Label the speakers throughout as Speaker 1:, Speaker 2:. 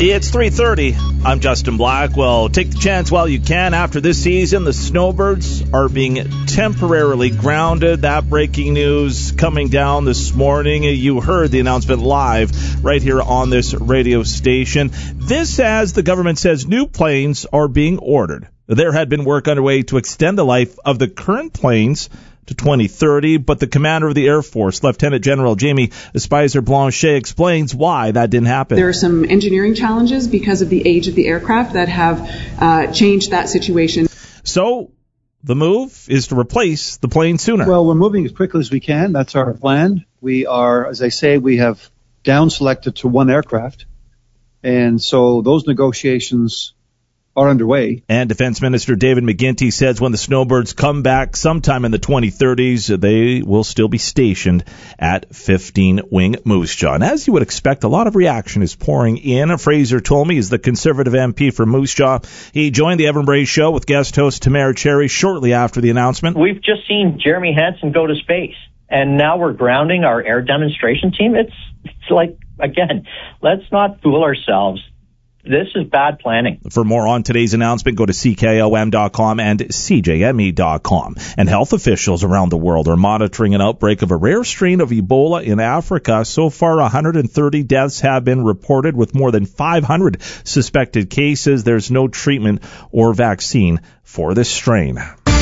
Speaker 1: It's 3:30. I'm Justin Blackwell. Take the chance while you can. After this season, the Snowbirds are being temporarily grounded. That breaking news coming down this morning. You heard the announcement live right here on this radio station. This as the government says new planes are being ordered. There had been work underway to extend the life of the current planes to 2030, but the commander of the Air Force, Lieutenant General Jamie Spicer-Blanchet, explains why that didn't happen.
Speaker 2: There are some engineering challenges because of the age of the aircraft that have changed that situation.
Speaker 1: So the move is to replace the plane sooner.
Speaker 3: Well, we're moving as quickly as we can. That's our plan. We are, as I say, we have down-selected to one aircraft, and so those negotiations are underway.
Speaker 1: And Defense Minister David McGuinty says when the Snowbirds come back sometime in the 2030s, they will still be stationed at 15 Wing Moose Jaw. And as you would expect, a lot of reaction is pouring in. Fraser Tolmie is the Conservative MP for Moose Jaw. He joined the Evan Bray Show with guest host Tamara Cherry shortly after the announcement.
Speaker 4: We've just seen Jeremy Hansen go to space, and now we're grounding our air demonstration team. It's like, again, let's not fool ourselves. This is bad planning.
Speaker 1: For more on today's announcement, go to CKOM.com and CJME.com. And health officials around the world are monitoring an outbreak of a rare strain of Ebola in Africa. So far, 130 deaths have been reported with more than 500 suspected cases. There's no treatment or vaccine for this strain.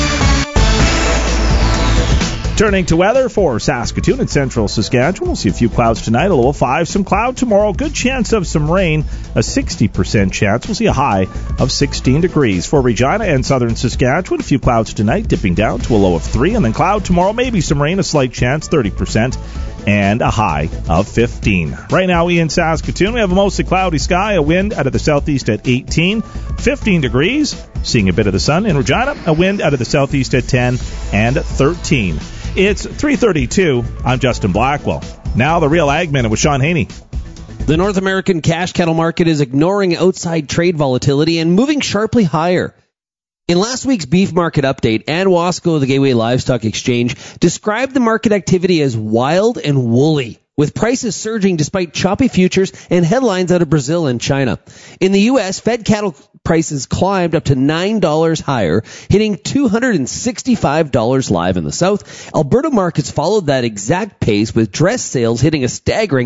Speaker 1: Turning to weather for Saskatoon and central Saskatchewan, we'll see a few clouds tonight, a low of 5. Some cloud tomorrow, good chance of some rain, a 60% chance. We'll see a high of 16 degrees. For Regina and southern Saskatchewan, a few clouds tonight, dipping down to a low of 3. And then cloud tomorrow, maybe some rain, a slight chance, 30%, and a high of 15. Right now, in Saskatoon, we have a mostly cloudy sky, a wind out of the southeast at 18, 15 degrees, seeing a bit of the sun. In Regina, a wind out of the southeast at 10 and 13. It's 3:32. I'm Justin Blackwell. Now the Real Ag Minute with Sean Haney.
Speaker 5: The North American cash cattle market is ignoring outside trade volatility and moving sharply higher. In last week's beef market update, Ann Wasco of the Gateway Livestock Exchange described the market activity as wild and woolly, with prices surging despite choppy futures and headlines out of Brazil and China. In the U.S., fed cattle prices climbed up to $9 higher, hitting $265 live in the South. Alberta markets followed that exact pace, with dress sales hitting a staggering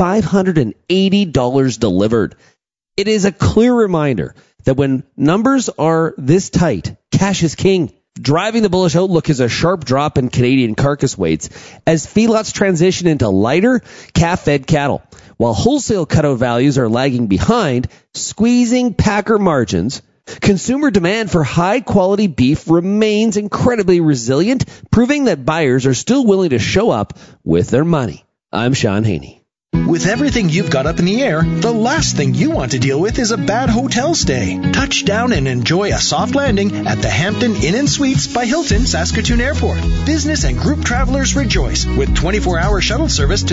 Speaker 5: $580 delivered. It is a clear reminder that when numbers are this tight, cash is king. Driving the bullish outlook is a sharp drop in Canadian carcass weights as feedlots transition into lighter calf-fed cattle, while wholesale cutout values are lagging behind, squeezing packer margins. Consumer demand for high-quality beef remains incredibly resilient, proving that buyers are still willing to show up with their money. I'm Sean Haney.
Speaker 6: With everything you've got up in the air, the last thing you want to deal with is a bad hotel stay. Touch down and enjoy a soft landing at the Hampton Inn & Suites by Hilton Saskatoon Airport. Business and group travelers rejoice with 24-hour shuttle service to